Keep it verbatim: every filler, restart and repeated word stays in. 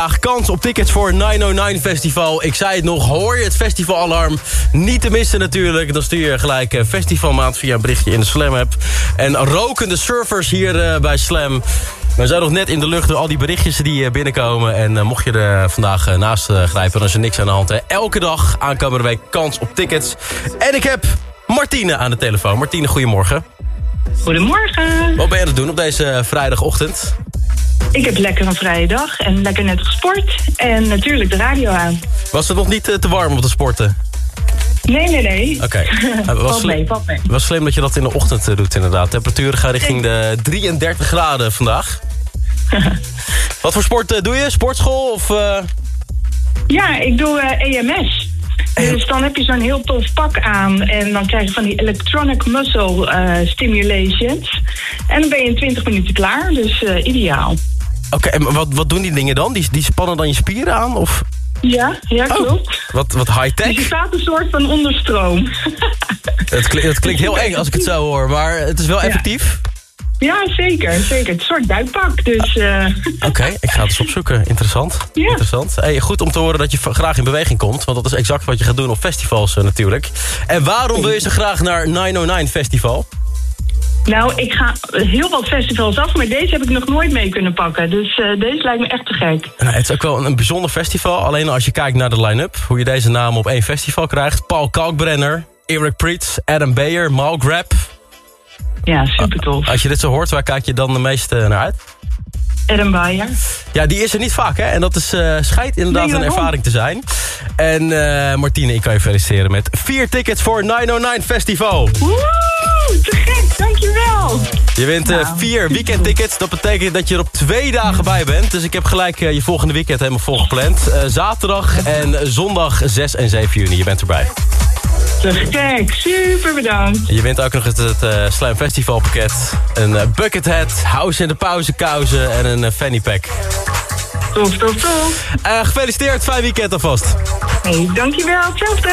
vandaag kans op tickets voor negen Festival. Ik zei het nog, hoor je het festivalalarm? Niet te missen natuurlijk. Dan stuur je gelijk festivalmaat via een berichtje in de Slam-app. En rokende surfers hier uh, bij Slam. We zijn nog net in de lucht door al die berichtjes die uh, binnenkomen. En uh, mocht je er vandaag uh, naast uh, grijpen, dan is er niks aan de hand. Hè. Elke dag, aankomende week, kans op tickets. En ik heb Martine aan de telefoon. Martine, goedemorgen. Goedemorgen. Wat ben je aan het doen op deze vrijdagochtend? Ik heb lekker een vrije dag en lekker net gesport. En natuurlijk de radio aan. Was het nog niet uh, te warm om te sporten? Nee, nee, nee. Oké. Okay. Valt mee, valt mee. Het was slim dat je dat in de ochtend uh, doet inderdaad. Temperaturen gaan richting de drieëndertig graden vandaag. Wat voor sport uh, doe je? Sportschool of... Uh... Ja, ik doe uh, E M S. Dus dan heb je zo'n heel tof pak aan. En dan krijg je van die electronic muscle uh, stimulations. En dan ben je in twintig minuten klaar. Dus uh, ideaal. Oké, okay, en wat, wat doen die dingen dan? Die, die spannen dan je spieren aan? Of... Ja, ja, klopt. Oh, wat, wat high-tech. Dus je staat een soort van onder stroom. Het klinkt, het klinkt heel eng als ik het zo hoor. Maar het is wel effectief. Ja. Ja, zeker, zeker. Het is een soort duikpak, dus... Uh... Oké, okay, ik ga het eens opzoeken. Interessant. Ja. Interessant. Hey, goed om te horen dat je graag in beweging komt. Want dat is exact wat je gaat doen op festivals uh, natuurlijk. En waarom wil je zo graag naar negen Festival? Nou, ik ga heel wat festivals af, maar deze heb ik nog nooit mee kunnen pakken. Dus uh, deze lijkt me echt te gek. Nou, het is ook wel een, een bijzonder festival. Alleen als je kijkt naar de line-up, hoe je deze namen op één festival krijgt. Paul Kalkbrenner, Eric Prydz, Adam Beyer, Malgrab. Ja, super tof. Als je dit zo hoort, waar kijk je dan de meeste naar uit? Adam Beyer. Ja, die is er niet vaak, hè? En dat is, uh, schijnt inderdaad nee, een ervaring te zijn. En uh, Martine, ik kan je feliciteren met vier tickets voor negen Festival. Woe, te gek, dankjewel. Je wint uh, nou, vier weekendtickets. Dat betekent dat je er op twee dagen bij bent. Dus ik heb gelijk uh, je volgende weekend helemaal volgepland. Uh, zaterdag en zondag zes en zeven juni. Je bent erbij. Te gek, super bedankt. Je wint ook nog het, het uh, Slam Festival pakket. Een uh, bucket hat, house in de pauze kousen en een uh, fanny pack. Tof, tof, tof. Uh, gefeliciteerd, fijn weekend alvast. Hey, dankjewel, hetzelfde.